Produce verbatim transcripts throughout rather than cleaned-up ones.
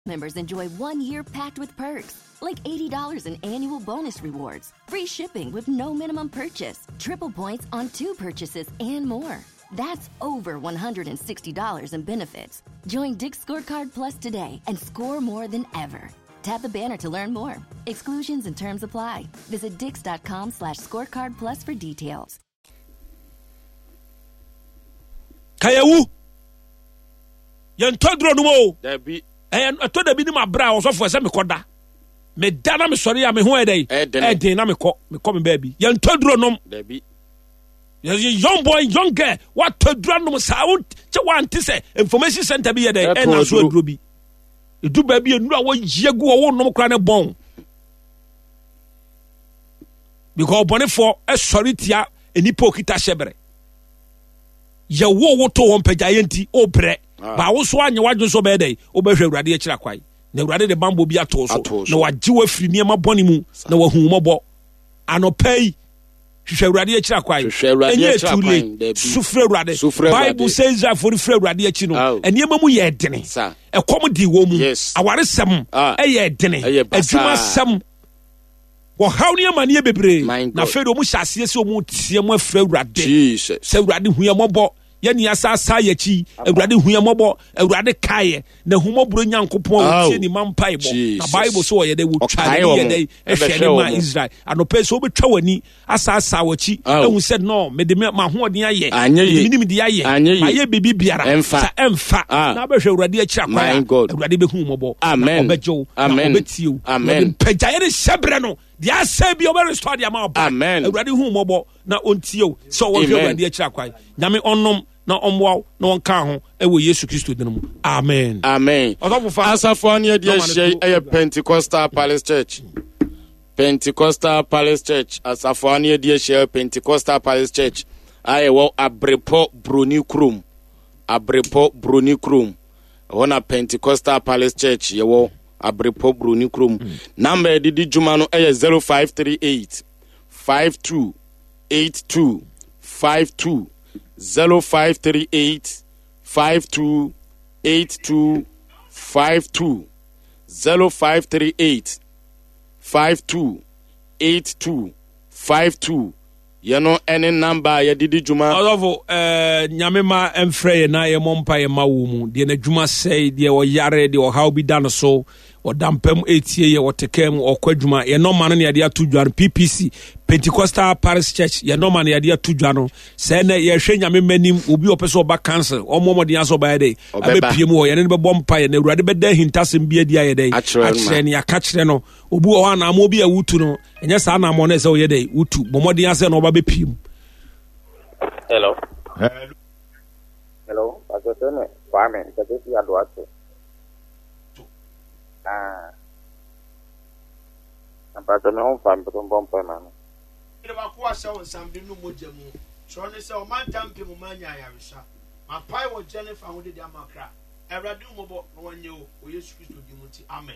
Members enjoy one year packed with perks, like eighty dollars in annual bonus rewards, free shipping with no minimum purchase, triple points on two purchases, and more. That's over one hundred sixty dollars in benefits. Join Dick's Scorecard Plus today and score more than ever. Tap the banner to learn more. Exclusions and terms apply. Visit dix.com slash scorecard plus for details. Kayawu Yantodro no Debi Eh to da bi ni mabra osofo se me koda. Me da na me sori ya me ho e dey. E dey na me ko me ko me baby. Yantodro nom Debi young boy, young girl, what to random sound? Che want to say information center be there and as well drobi. You do baby and no one jagu or no crane bon. Because bonnet for a sorry tia any pokita shebre. Ya wo wo to one pejayanti o bre. Ba wo so anya wadwo so be dey obehwe urade akira kwai. Na urade de bambo bi ato so. Na wajiwa firi niema boni mu na wahu mobo. Anopai hwehwe urade akira kwai enye tule sufre urade Bible says that for free urade akyi no eniema mu ye dene ekom di wo mu awaresem eye dene adwuma sem wo hawne amane bebre na fe do mu hyase se o mu tie mu afra urade Jesus se urade huamobo ye ni asasa yachi urade huamobo urade kae na humobro nyankopon tie ni mampaibo na Bible so ye dey wo tware ye dey ehwe ma Israel anope so betwa wani asasa wachi ehun said no me de ma hoden aye minim de aye aye bibi biara sa emfa na behwe urade akira kwa urade be humobo na obejo na obetio amen pejaye ne shebre no dia say bi obe restore dia ma oba urade humobo na ontio so wo hwe urade akira kwa nyame onnom na omwa na wonka ho ewo Yesu Kristo dinum amen amen asafo ne dia hye eye Pentecostal Palace Church Pentecostal Palace Church asafo ne dia hye Pentecostal Palace Church aye wo Abrepo Broni Krum Abrepo Broni Krum wona Pentecostal Palace Church ye wo Abrepo Broni Krum number didi juma no eye zero five three eight five two eight two five two zero five three eight five two eight two five two zero five three eight five two eight two five two you know any number ya didi juma Olofo eh nyame ma emfre na ye mompa ye ma wo mu de na juma sei de o yare de o how bi dan so o dampem etie ye o tekem o kwadwuma ye no man na de atudwan P P C Pentecostal Parish Church ye no man na de atudwan no se na ye hwe nyame manim obi opese oba cancel o momode aso ba ye abepiem o ye ne be bompa ye na urade be da hintasem bi adi ye dey akire ne aka kire no obi o ha na mo bi awutu no enye sa na mo na se o ye dey wutu bomode ase na oba bepiem. Hello. Hello. Hello. Pastor Kwame, Kadesi Aduato. Ah. Pastor me on fam to bom pa na. Ile ba ko asa won sam de no moja mu. So ne se o man tampe mu manya ayaresha. Ma pai wo Jennifer ho de amakra. Awrade mo bo no wanye o Yesu Kristo di mu ti. Amen.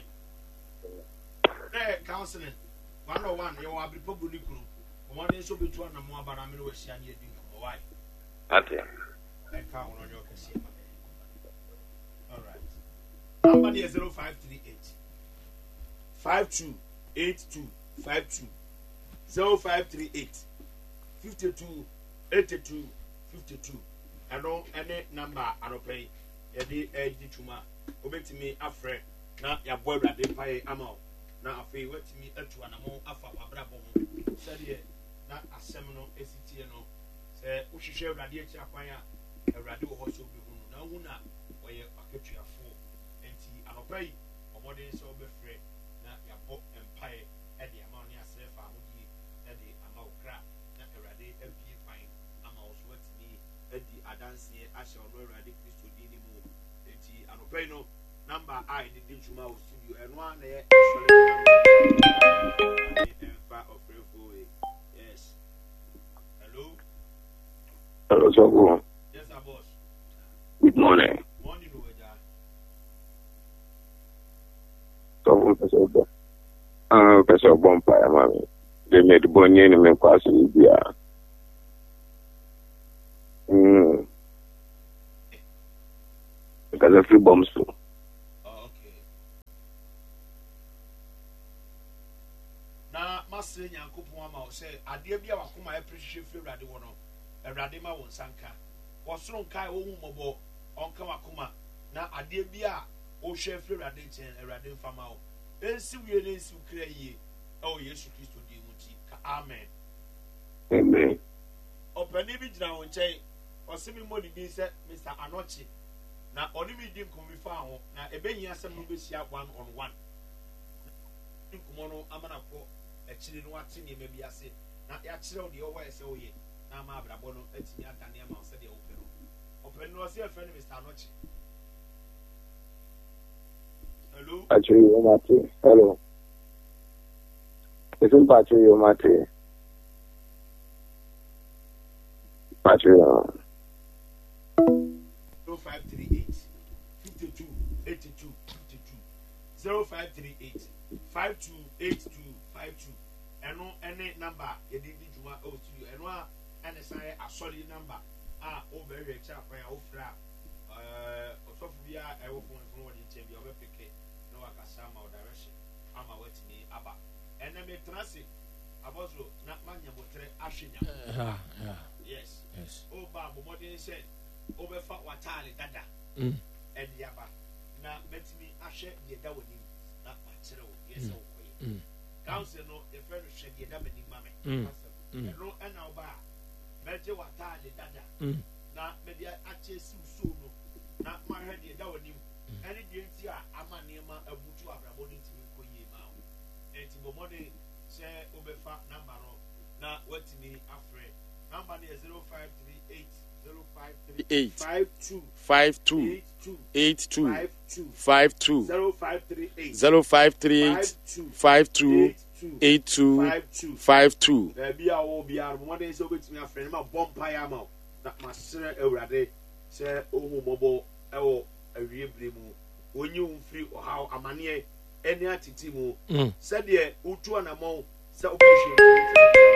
Eh counseling one oh one ye wo Abrepo Broni Krum. Mo de so betu na mo abara me no wahia ne edi ko why. Okay. I can't on your case. All right. Number is zero five three eight five two eight two five two zero five three eight fifty two eighty two fifty two. I know any number I don't pay. Yadi edi tuma. Obetimi afre na ya boy brade pay amount. Na afi wetimi etu anamo afa abrabo ho. Said na asem no esitie no. Se uhwehwe urade akira kwan a urade wo hoso bi hunu na hu na oye akatuafo enti anopai omode so befre na yabo empire e de ama oni asefa ahodi e de ama okra na urade abie kwan ama oso watini e di adanse ahye ono urade Kristo di ni mu enti anopai no number I de de juma o studio eno an na ye emfa ofrefo yes. Hello. Hello, sir. Yes, sir, boss. Good morning. Morning, Oja. So, person, uh, person, bonfire, mommy. They made the bonnie and me pass Libya. Hmm. Because a few bombs too. wasere nyankopɔn ama wo sɛ adeɛ bi a wakoma ɛprehwehwɛ firi awurade wɔ no awurade ma wo nsa nka wɔsoro nkae wɔhu mmɔbɔ ɔnka wakoma na adeɛ bi a wohwɛ firi awurade nkyɛn awurade mfa ma wo ɛnsi wie ne nsi wo kra yie ɛwɔ yesu kristo din mu ti ka amen Amen. ɔpani bi gyina wo nkyɛn ɔse me mmɔ ne din sɛ Mister Anɔkye na ɔne me di nkɔmmi fa ho na ɛbɛhia sɛm no bɛhyia one on one nkɔmmɔ no amana kɔ akyire no wate nneɛma bi ase na yɛakyerɛ wo deɛ ɔwɔ ɛsɛ woyɛ na ama abrabɔ no atumi adane ama wo sɛdeɛ wopɛ no ɔpani no ɔse ɛfrɛ no Mister Anɔkye. Hello? Actually, you Mate. Hello. Isn't Patrick you Mate? Patrick. zero five three eight five two eight two five two zero five three eight five two eight two five two ɛno ɛne number yɛde di dwuma ɛwɔ studio ɛno a ɛne san yɛ asɔre number a ɔbɛhwɛ kyɛ akwan a wofrɛ a ɔsɔfo bi a ɛwɔ fon fon wɔ ne nkyɛn bi a ɔbɛpeke na wakasa ama wo direction ama watumi aba ɛnɛ metena se abɔso na manya botere ahwe nya yes ɔba abɔmmɔden sɛ ɔbɛfa wataale dada ɛde aba na mɛtumi ahwɛ deɛ da w'anim na makyerɛ wo deɛ sɛ wokɔyɛ council no yɛfrɛ no hwɛ deɛ da m'anim ma me ɛno ɛna woba a mɛgye wataale dada na mɛde akyɛ siw soo no na mahwɛ deɛ da w'anim ɛne deɛ nti a ama nneɛma abutu abrabɔ no ntimi nkɔ yie ma wo ɛnti bɔ mmɔden sɛ wobɛfa namba no na watumi afrɛ namba no yɛ zero five three eight zero five three eight five two five two eight two five two five two zero five three eight zero five three eight five two eight two five two. Baabi a wo biara mo de sɛ obetumi afrɛ ne ma bɔ mpaeɛ ama wo na masrɛ awurade sɛ ohu mmɔbɔ ɛwɔ awie bere mu onyi wo mfiri ɔhaw amanneɛ ɛne atete mu sɛdeɛ wotu anammɔn sɛ wobɛhwɛ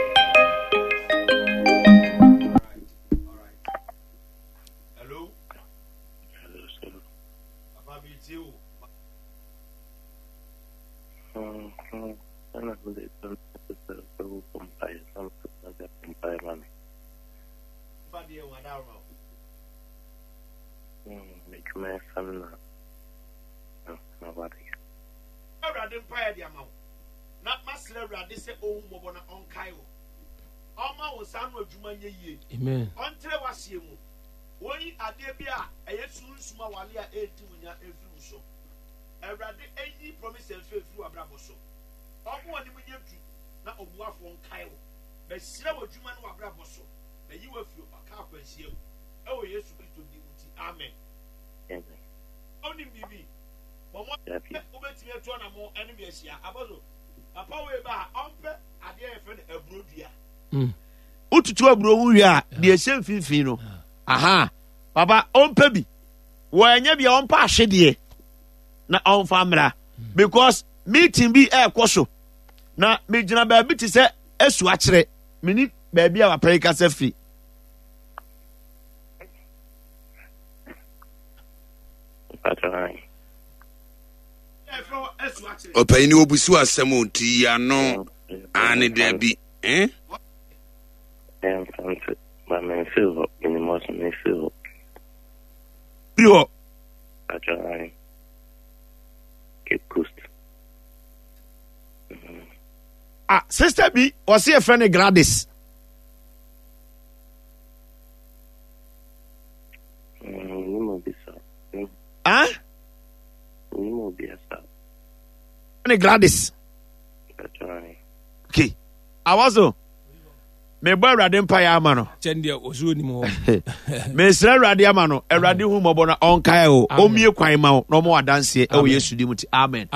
Awurade mpaeɛ de ama wo na masrɛ Awurade sɛ ɔhu mmɔbɔ na ɔnkae wo ɔma wo saa no adwuma nyɛ yie ɔntrɛ w'aseɛ mu wɔyi adeɛ bi a ɛyɛ sunsum a wale a ɛredi wo nya ɛfiri wo so Awurade ɛyi promise ɛfiri ɛfiri w'abrabɔ so ɔmo wɔ ne mu nyɛ tu na ɔboafoɔ nkae wo bɛhyira w'adwuma no w'abrabɔ so na yi w'afiri ɔka akwanhyia mu ɛwɔ Yesu Kristo din mu ti amen ɔnim biribi bɔmmɔ wobɛtumi atu anamo ɛne bi ahyia abɔso papa wei ba a ɔmpɛ adeɛ yɛfrɛ no aburo dua wotutu aburo ho wie a deɛ ɛhyɛ mfimfini no aha papa ɔmpɛ bi wɔanyɛ bia ɔmpa ahwedeɛ na ɔmfa mmra because meeting bi ɛɛkɔ so na megyina baabi te sɛ asu akyerɛ meni baabi a wapɛre kasa firi ɔpɛni obusu asɛm oti ano ane dabi eh em fancy ba men silver in the most men silver bio actually Cape Coast ah sister bi was here friend Gladys mm mo bisa ah mo bisa friend Gladys actually okay awazo me bo Awurade mpa ya ama no kyɛndeɛ ɔsoro nim hɔ me sra Awurade ama no Awurade hu mɔbɔ na ɔnkae o omie kwan ma wo na ɔmo adanse ɛwɔ Yesu dim ti amen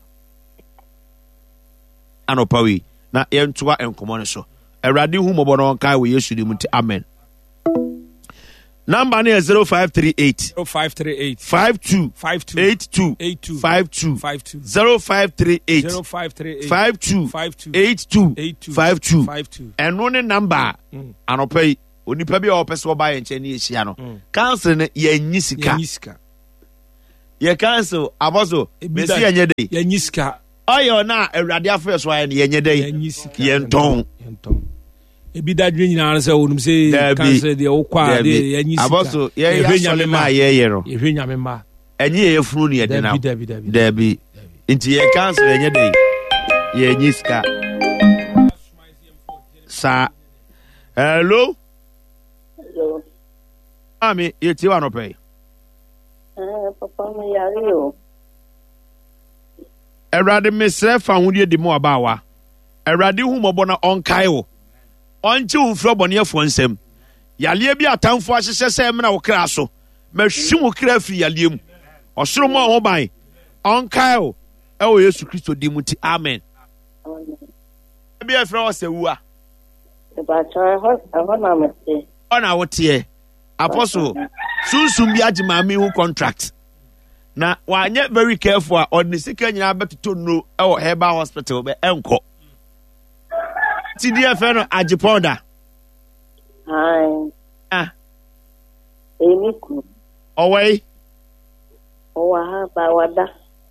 anopa wi na yɛntoa nkɔmɔ no so Awurade hu mɔbɔ na ɔnkae wɔ Yesu dim ti amen number ne zero five three eight zero five three eight five two five two eight two eight two five two five two zero five three eight zero five three eight five two five two eight two eight two five two five two ɛno ne number anopa yi onipa bi a ɔpɛ sɛ ɔba yɛn nkyɛn ne yɛhyia no cancel no yɛnyi sika yɛnyi sika yɛ cancel abɔso mesi yɛnyɛ de yɛnyi sika oil na awurade afɛ so ayɛ ne yenye dai yenton yenton ebi dadwe nyina sɛ wonum sɛ cancer de wokwa de yanyi sika aboso ye ya sole ma ye ye no ye hwe nyame ma enye ye funu ne ye de na dabi nti ye cancer enye dai ye nyi sika sa hello hello ami ye ti wa no pay eh papa me yare o Erade mesrɛ fa hodie di mu abawa. Erade hu mɔbɔ na ɔnkae wo. Ɔnkye wo mfrɛ bɔneɛfo nsɛm. Yaleɛ bi atamfo ahyehyɛ sɛ mena wo kra so. Mahwi wo kra fi yaleɛ mu. Ɔsoro mu ho ban. Ɔnkae wo. Ɛwɔ Yesu Kristo di mu ti. Amen. Amen. Bi efrɛ wo sɛ wua. Ba cha ho ho na mete. Ɔna wo teɛ. Apostle sunsum bi agye maame hu contract. Na wanye very careful a on the sika nyina betuto no e wo Herbal Hospital be enko T D F no agiponda Hi ah Emiku Owei Owa ha ba wada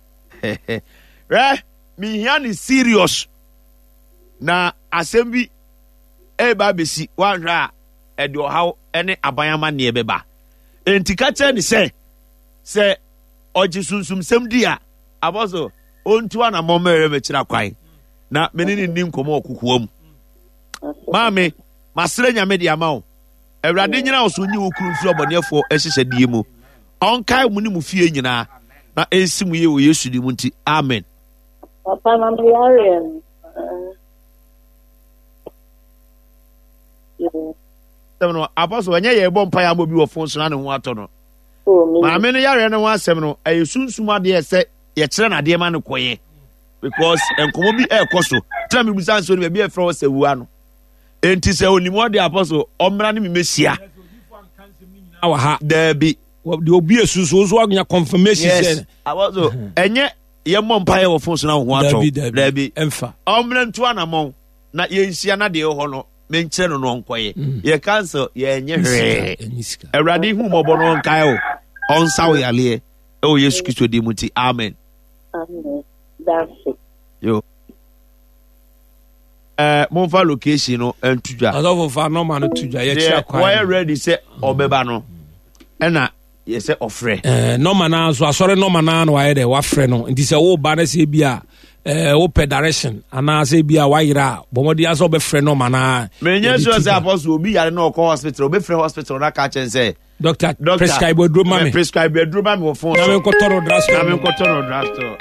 Re mi hia ni serious na asem bi e ba besi wanhwa e de ohaw ene abayama ne beba enti ka che ni se se oji sunsum sem dia aboso ontu ana momere me kira kwan na menini nim komo okukuam maame masere nyame dia ma wo awurade nyina wo so nyi wo kuru mfiri obonefo ehyehyɛ die mu onkai mu ni mu fie nyina na ensi mu ye wo Yesu di mu nti amen papa na me yare no aboso wenye ye bɔ mpa ya mo bi wo fon so na ne ho atɔ no o maame no yare no ho asɛm no ɛyɛ sunsum ade ɛsɛ ye kyerɛ na de ma no koye because enkomo bi ɛkɔ so tira me busan so no be e frɛ sɛ wua no enti sɛ onimo de apostle ɔmra ne me mesia awa ha dabi de obi esusu so anya confirmation yes apostle enye ye mo mpa ye wo fon so na ho atɔ dabi emfa ɔmra ntu anamon na ye nsia na de ho no menkyerɛ no no nkoye ye cancel ye enye hwɛ awurade hu mɔbɔ no nkae o onsa wo yale e o Yesu Kristo di muti amen amen that's it yo eh mon fa location no entudwa adofo fa no ma no tudwa ye kira kwa why ready say obeba no e na ye say ofre eh no ma na so asore no ma na no wa ye de wa frɛ no nti sɛ wo ba na sɛ bia eh wo pe direction ana sɛ bia wa yira bomodi aso be frɛ no ma na menye so say apostle obi yare no call hospital obi frɛ hospital na ka chen say doctor prescribe adroma me prescribe adroma me phone na me ko toro drasto na me ko toro drasto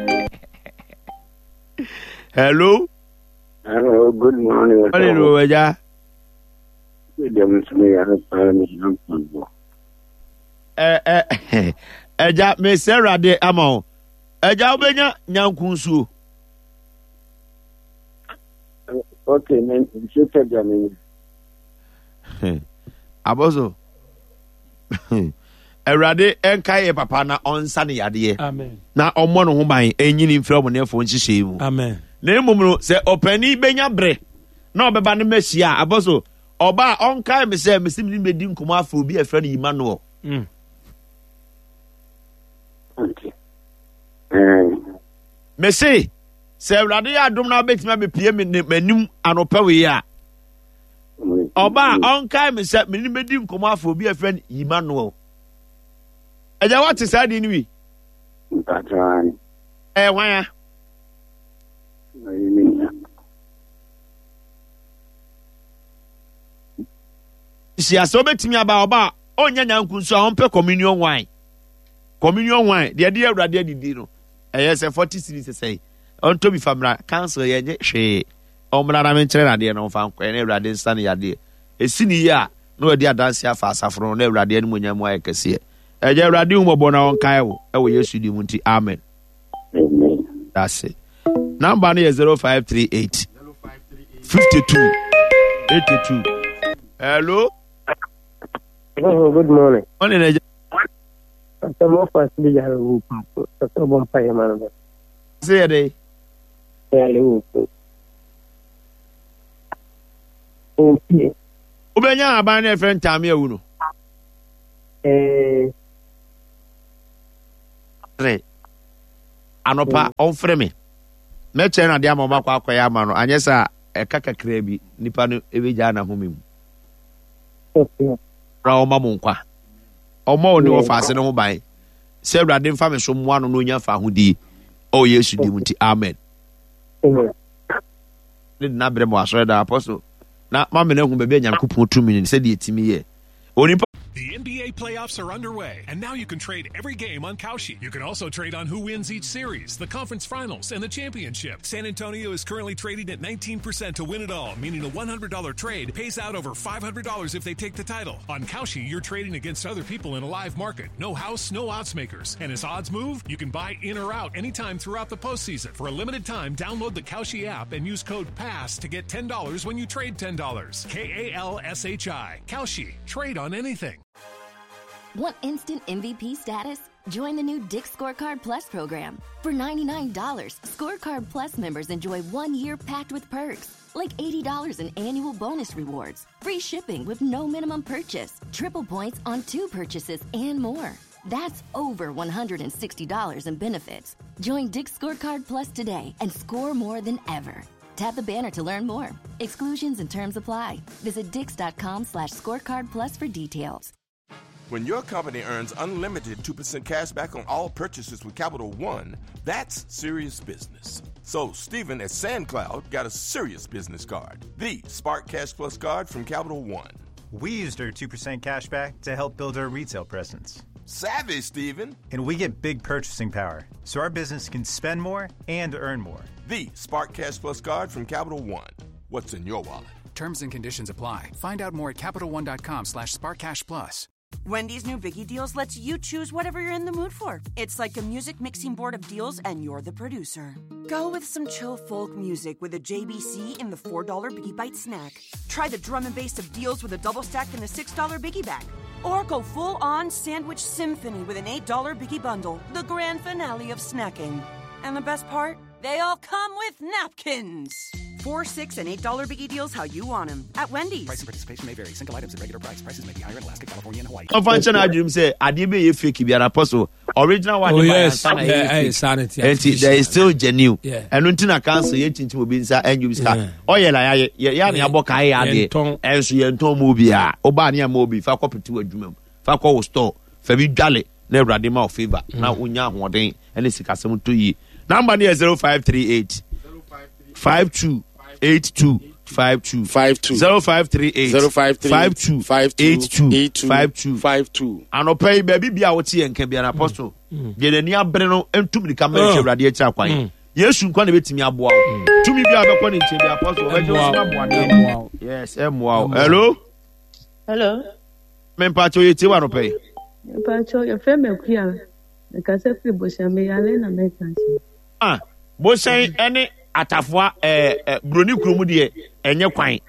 hello hello good morning hello eja dem sumi ya pa mi nko eh eh eja me Sarah de amao eja obenya nyankunsu okay men shete jami abozo Erade enkai ye papa na onsa ne yade amen na ommo no ho ban enyini mfira obonefo nhyehyɛ mu amen na emum no sɛ opani benya bre na obeba ne mahia aboso oba onkai me sɛ mesim ni medi nkomo afa obi afra ne yima no mm okay eh me say sɛ Erade ya adom na obetima be pie me manim anopa we ya oba onkai me sɛ me ni medi nkomo afa obi afra ne yima no eja what is that in we mpatran eh wan si aso betimi aba oba onya nyankunsu a onpe communion wine communion wine de de Awurade adidi no eh say forty series say on to be famra cancel ye nye hwe omra na menkyere na de no fa nkwa na Awurade nsa ne yade esi ni ya no de adanse afa asafro na Awurade ani munyam aye kase eje Awurade hu mobo na onkae wo e wo Yesu di mu nti amen amen that's it number no is zero five three eight fifty-two eighty-two hello oh good morning morning eje Estamos fácil ya lo papo. Estamos bom para mano. say dey Ya le upo. Okay. ubenya aban na friend time awu no Eh tre anopa on frɛ me me che na dia ma ba kwa akoya ama no anye sa e kaka kra bi nipa no e beja na home mu ra o ma mo nkwa o ma oni wo faase ne ho ban se Awurade mfa me so mo ano no nya fa hodi o Yesu di mu ti amen Amen. ne na bre mo asore da apostle na ma me na hu be be Nyankopɔn two minutes se de etimi ye oni. The N B A playoffs are underway, and now you can trade every game on Kalshi. You can also trade on who wins each series, the conference finals, and the championship. San Antonio is currently trading at nineteen percent to win it all, meaning a one hundred dollars trade pays out over five hundred dollars if they take the title. On Kalshi, you're trading against other people in a live market. No house, no odds makers. And as odds move, you can buy in or out anytime throughout the postseason. For a limited time, download the Kalshi app and use code PASS to get ten dollars when you trade ten dollars. K A L S H I. Kalshi. Trade on anything. Want instant M V P status? Join the new Dick's Scorecard Plus program. For ninety-nine dollars, Scorecard Plus members enjoy one year packed with perks, like eighty dollars in annual bonus rewards, free shipping with no minimum purchase, triple points on two purchases, and more. That's over one hundred sixty dollars in benefits. Join Dick's Scorecard Plus today and score more than ever. Tap the banner to learn more. Exclusions and terms apply. Visit dix.com slash scorecard plus for details. When your company earns unlimited two percent cash back on all purchases with Capital One, that's serious business. So Stephen at SandCloud got a serious business card, the Spark Cash Plus card from Capital One. We used our two percent cash back to help build our retail presence. Savvy, Stephen. And we get big purchasing power, so our business can spend more and earn more. The Spark Cash Plus card from Capital One. What's in your wallet? Terms and conditions apply. Find out more at CapitalOne.com slash SparkCashPlus. Wendy's new Biggie Deals lets you choose whatever you're in the mood for. It's like a music mixing board of deals, and you're the producer. Go with some chill folk music with a J B C in the four dollar Biggie Bite snack. Try the drum and bass of deals with a double stack in the six dollar Biggie Bag. Or go full-on sandwich symphony with an eight dollar Biggie Bundle, the grand finale of snacking. And the best part? They all come with napkins. Four, six, and eight dollar Biggie Deals how you want them at Wendy's. Price and participation may vary. Single items at regular price. Prices may be higher in Alaska, California, and Hawaii. Function I dream say Adibe ye fake be an apostle. Original one. Oh yes, yeah, yeah, sanity. And there is still genuine. Yeah. And until I cancel ye chinchi will be inside and you start. Oh yeah, like yeah, yeah, yeah, boka ay ade. And so ye nton mobi a. Oba ni amobi. Fa kopi tu adwuma. Fa ko store. Fa bi dwale na Awurade ma favor. Na unya hoden. Ene sikasem to yi. Number near zero five three eight five two eight two five two five two zero five three eight zero five three five two five two eight two eight two five two five two. Anopai baby bia woti enka bia na apostle de nani abre no entum de kamera hwe Awurade akira kwan Yesu nkwa na betimi aboa wo tumi bia bekọ ne nche bia apostle obeje so aboa de yes emwa hello hello men pacho yeti wa anopai pacho your friend mekuya nkase fi boshame yale na mekanchi ah boshan ene atafua eh, eh broni kuromu de enye kwan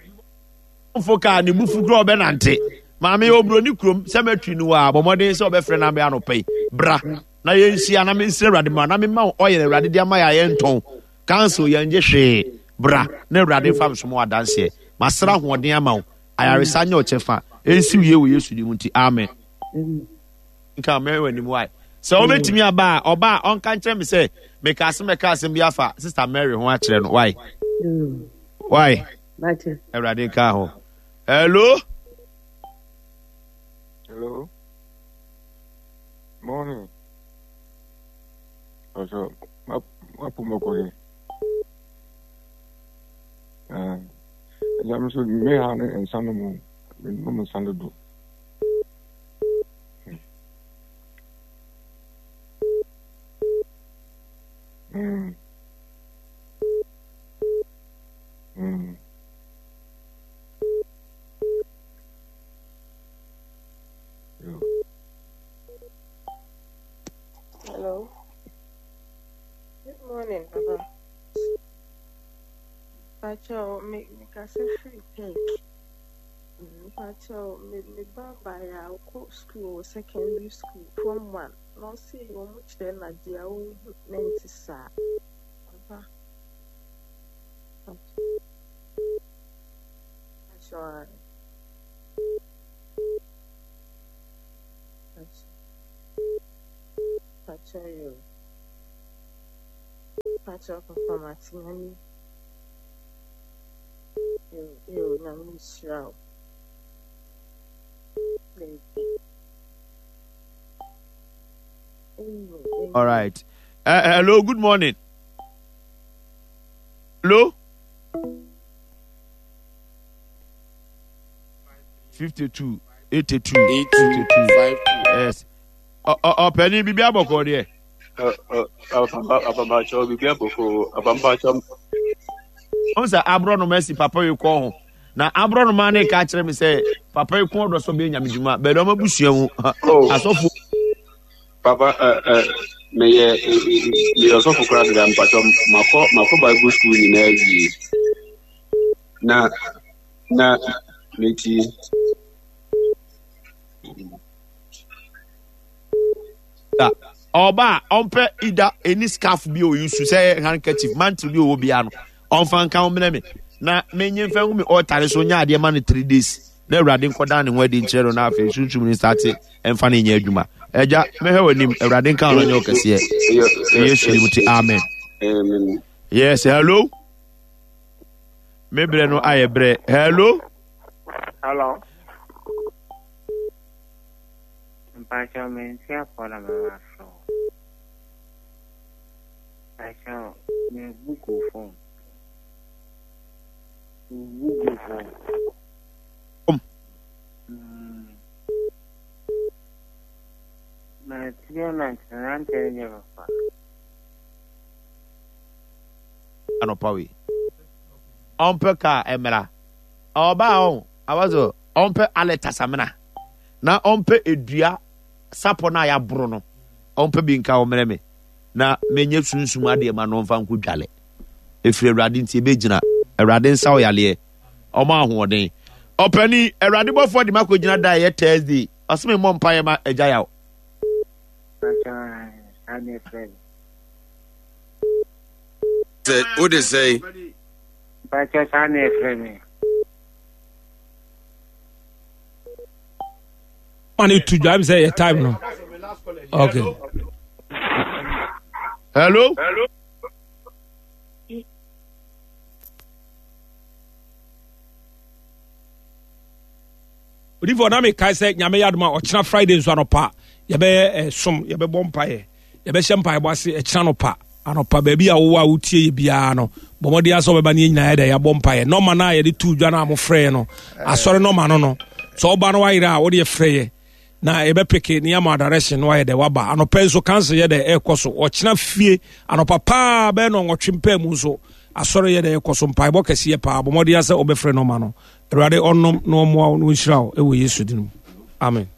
foka ne bufu kro obe nante maame o broni kurom cemetery no wa bomode se obe frɛ na be anopai bra na yensia na me nsire Awurade ma na me ma oyɛ Awurade de ama ya yenton council yanje hwe bra na Awurade fam so mo adanse masra hoɔden ama wo ayaresa nya ochefa ensi wie wo Yesu di munti amen nka me wani mu ai so obetimi aba oba on kan kyerɛ me sɛ me ka se me ka se bi afa sister Mary ho a kyerɛ no why why Bache Awurade ka ho hello hello morning also ma ma pumo ko ni ah jam so me ha ne ensano mu me mo sando do Mm. Mm. Hello. Good morning, Papa. Pacho, me me kase free cake. Pacho, me me baba ya uko school, secondary school, form one. No see you much then na dia o nenti sa. Papa. Pacho. Pacho. Pacho you. Pacho Papa Martin. You know, Miss Shroud. All right. Uh, hello, good morning. Hello? fifty-two, eighty-two, eighty-two, yes. Uh, uh, uh, Penny, Bibi Aboko, there. Uh, uh, Abambacho, Bibi Aboko, Abambacho. Once Abro no mercy, Papa, you call. Now, Abro no money catch me say, Papa, you called us to be in Yamijuma, but I'm a bush. Oh, as of Papa, uh, uh, may you also for crowd them, but my Bible school in Elgie. Now, now, Mitty. Oba, ompe ida any scarf bi o use to say handkerchief mantle bi o biano. On fan kan me na menye fa me o tare so nya ade ma no three days. Na Awurade nkoda ne wedding chero na afa sunsun ni start emfa ne nya adwuma. Eja me he wanim Awurade kan no nya okese e. Yesu ni muti amen. Amen. Yes, hello. Me bre no aye bre. Hello. Hello. Pacho me sia por la mamá. Pacho me buku phone. Buku phone. Um. Ma tio na nante ne va. Ano pawi. Ompe ka emra. Oba on. Awazo ompe aleta samena. Na ompe edua sapo na ya bro no ompe bi nka omreme na menye sunsum ade ma no mfa nkudwale efiri Awurade ntie begina Awurade nsa o yale oma ahoden opani Awurade bofo de makogina da ye Thursday oseme mo mpaye ma agya yawo say what they say Pacho sane frame Money to drive say a time no. Okay. Hello? Hello? Odi for na me kai say nyame yadoma o china Friday nso anopa ye be som ye be bompa ye ye be hyempa bo ase e china no pa anopa ba bi a wo a wotie ye bia no bomodi aso be ba ne nyina ye da ya bompa ye no ma na ye de tu dwa na amofre no asore no ma no no so ba no wayira a wo de frɛ ye na ebe peke ni ama direction wa ye de waba anopa so cancel ye de ekoso o china fie anopa pa be no nwotwempa mu so asore ye de ekoso mpa bo kese ye pa bomodi ase obefre no ma no Awurade onnom no mo no nhyira wo e wo Yesu dinu amen.